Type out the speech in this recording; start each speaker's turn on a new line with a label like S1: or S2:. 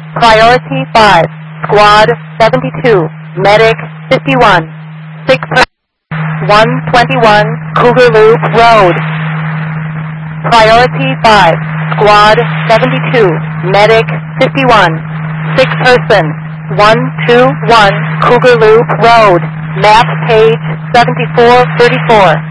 S1: Priority 5, Squad 72, Medic 51, 6 121 Cougar Loop Road. Priority 5, Squad 72, Medic 51, 6 person, 121 Cougar Loop Road. Map page 7434.